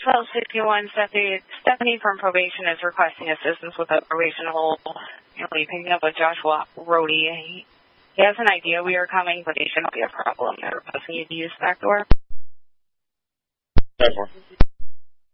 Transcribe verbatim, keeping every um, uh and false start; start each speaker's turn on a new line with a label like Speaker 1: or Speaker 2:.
Speaker 1: twelve sixty-one, Stephanie, Stephanie from probation is requesting assistance with a probation hold. You know, picking up with Joshua Rody. He, he has an idea we are coming, but he shouldn't be a problem. They're requesting you to use the back door.
Speaker 2: ten four.